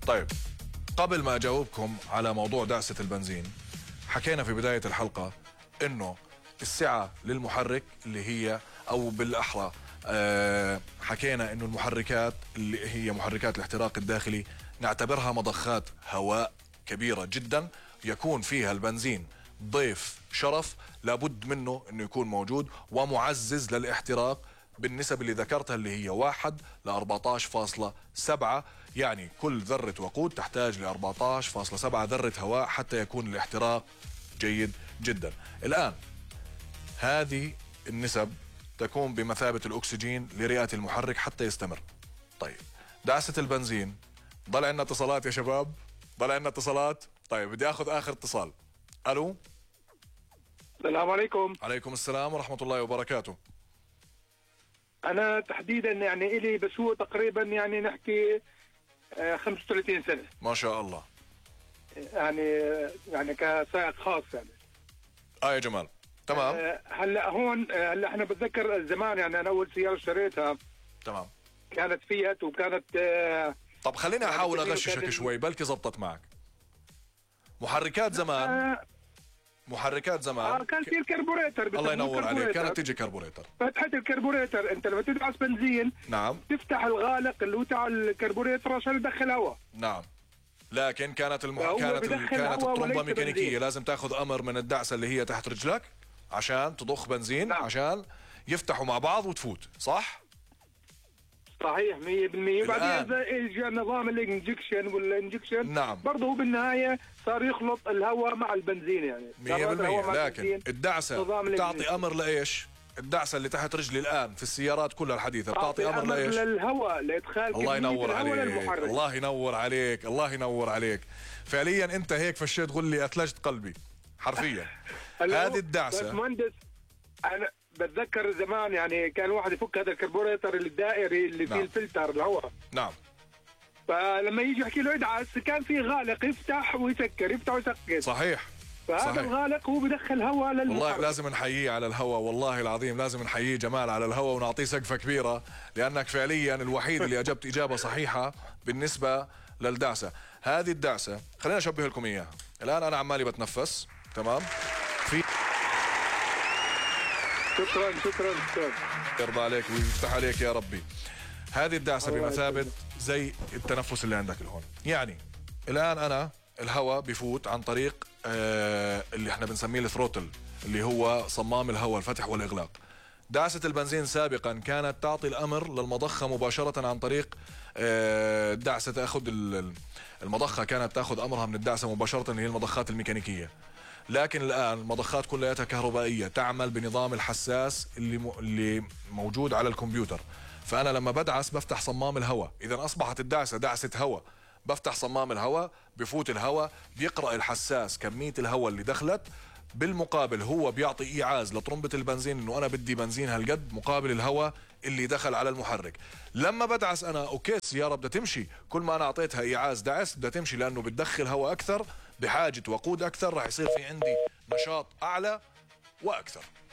طيب، قبل ما أجاوبكم على موضوع دعسة البنزين، حكينا في بداية الحلقة إنه السعة للمحرك اللي هي، أو بالأحرى حكينا إنه المحركات اللي هي محركات الاحتراق الداخلي نعتبرها مضخات هواء كبيرة جدا، يكون فيها البنزين ضيف شرف لابد منه إنه يكون موجود ومعزز للاحتراق بالنسب اللي ذكرتها اللي هي 1 ل 14.7، يعني كل ذرة وقود تحتاج ل 14.7 ذرة هواء حتى يكون الاحتراق جيد جدا. الآن هذه النسب تكون بمثابة الأكسجين لرئة المحرك حتى يستمر. طيب، دعسة البنزين، ضل عندنا اتصالات يا شباب، ضل عندنا اتصالات. طيب بدي أخذ آخر اتصال. ألو، السلام عليكم. عليكم السلام ورحمة الله وبركاته. أنا تحديدا يعني إلي بسوق تقريبا يعني نحكي 35 سنة. ما شاء الله. يعني كسائق خاص يعني. يا جمال، تمام. هلا هون هلا احنا بتذكر زمان، يعني أنا أول سيارة اشتريتها تمام كانت فيات وكانت طب خليني يعني أحاول أغششك شوي بلكي زبطت معك. محركات زمان محركات زمان كان في الكربوريتر. الله ينور عليك، كانت تيجي كربوريتر. فتحة الكربوريتر انت لما تدعس بنزين نعم تفتح الغالق اللي هو تاع الكربوريتر عشان يدخل هواء. نعم، لكن كانت كانت الطرمبة ميكانيكية بنزين. لازم تاخذ امر من الدعسة اللي هي تحت رجلك عشان تضخ بنزين. نعم. عشان يفتحوا مع بعض وتفوت، صح؟ صحيح 100%. وبعدين اجى نظام الانجكشن والانجكشن. نعم. برضه هو بالنهايه صار يخلط الهواء مع البنزين يعني 100%. لكن الدعسه بتعطي امر لايش؟ الدعسه اللي تحت رجلي الان في السيارات كلها الحديثه بتعطي امر لايش؟ للهواء، لادخال الله ينور عليك. للمحرك. الله ينور عليك، الله ينور عليك. فعليا انت هيك فشيت غلي، اثلجت قلبي حرفيا. هذه الدعسه بس مهندس، انا بتذكر زمان يعني كان الواحد يفك هذا الكربوريتر الدائري اللي فيه الفلتر الهواء. نعم. فلما يجي يحكي له ادعس كان في غالق يفتح ويسكر، يفتح ويسكر. صحيح. فهذا صحيح. الغالق هو بدخل هواء للمحرك. والله لازم نحييه على الهواء، والله العظيم لازم نحييه جمال على الهواء ونعطيه سقفة كبيرة، لأنك فعليا الوحيد اللي أجبت إجابة صحيحة بالنسبة للدعسة. هذه الدعسة خلينا أشبه لكم إياها. الآن أنا عمالي بتنفس، تمام؟ في شكرا يرضى عليك ويفتح عليك يا ربي. هذه الدعسة بمثابة زي التنفس اللي عندك الهون. يعني الآن أنا الهواء بيفوت عن طريق اللي احنا بنسميه الثروتل، اللي هو صمام الهواء الفتح والإغلاق. دعسة البنزين سابقا كانت تعطي الأمر للمضخة مباشرة عن طريق دعسة تأخذ المضخة كانت تأخذ أمرها من الدعسة مباشرة، اللي هي المضخات الميكانيكية. لكن الآن المضخات كلها كهربائية تعمل بنظام الحساس اللي موجود على الكمبيوتر. فأنا لما بدعس بفتح صمام الهواء، إذا أصبحت الدعسة دعسة هواء، بفتح صمام الهواء، بفوت الهواء، بيقرأ الحساس كمية الهواء اللي دخلت، بالمقابل هو بيعطي إيعاز لطرمبة البنزين إنه أنا بدي بنزين هالقد مقابل الهواء اللي دخل على المحرك. لما بدعس أنا أوكي السيارة بدها تمشي، كل ما أنا أعطيتها إيعاز دعس بدها تمشي، لأنه بتدخل هواء أكثر بحاجة وقود أكثر، راح يصير في عندي نشاط أعلى وأكثر.